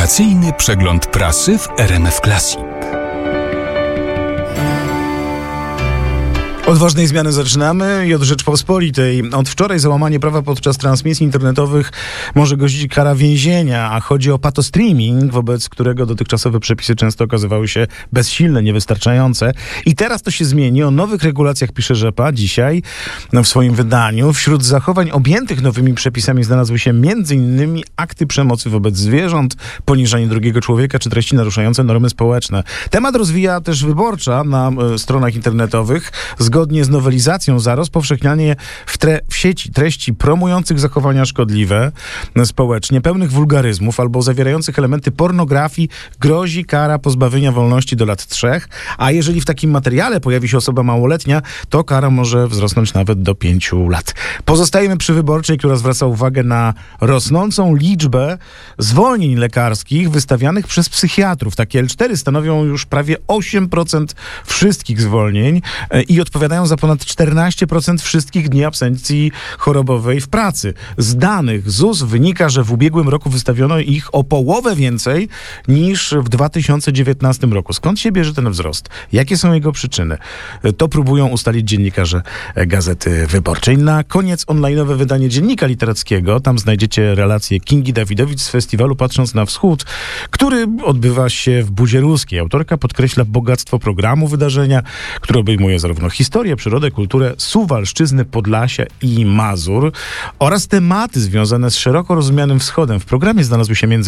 Informacyjny przegląd prasy w RMF Classic. Od ważnej zmiany zaczynamy i od Rzeczpospolitej. Od wczoraj za łamanie prawa podczas transmisji internetowych może grozić kara więzienia, a chodzi o patostreaming, wobec którego dotychczasowe przepisy często okazywały się bezsilne, niewystarczające. I teraz to się zmieni. O nowych regulacjach pisze Rzepa dzisiaj w swoim wydaniu. Wśród zachowań objętych nowymi przepisami znalazły się m.in. akty przemocy wobec zwierząt, poniżanie drugiego człowieka czy treści naruszające normy społeczne. Temat rozwija też Wyborcza na stronach internetowych. Zgodnie z nowelizacją za rozpowszechnianie w sieci treści promujących zachowania szkodliwe społecznie, pełnych wulgaryzmów albo zawierających elementy pornografii grozi kara pozbawienia wolności do lat 3, a jeżeli w takim materiale pojawi się osoba małoletnia, to kara może wzrosnąć nawet do 5 lat. Pozostajemy przy Wyborczej, która zwraca uwagę na rosnącą liczbę zwolnień lekarskich wystawianych przez psychiatrów. Takie L4 stanowią już prawie 8% wszystkich zwolnień i odpowiadają za ponad 14% wszystkich dni absencji chorobowej w pracy. Z danych ZUS wynika, że w ubiegłym roku wystawiono ich o połowę więcej niż w 2019 roku. Skąd się bierze ten wzrost? Jakie są jego przyczyny? To próbują ustalić dziennikarze Gazety Wyborczej. Na koniec online'owe wydanie Dziennika Literackiego. Tam znajdziecie relację Kingi Dawidowicz z festiwalu Patrząc na Wschód, który odbywa się w Budzie Ruskiej. Autorka podkreśla bogactwo programu wydarzenia, które obejmuje zarówno historię, przyrodę, kulturę Suwalszczyzny, Podlasia i Mazur oraz tematy związane z szeroko rozumianym wschodem. W programie znalazły się